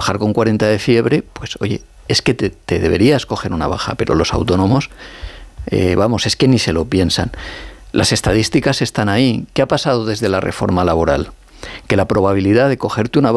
trabajar con 40 de fiebre, pues oye, es que te deberías coger una baja, pero los autónomos, es que ni se lo piensan. Las estadísticas están ahí. ¿Qué ha pasado desde la reforma laboral? Que la probabilidad de cogerte una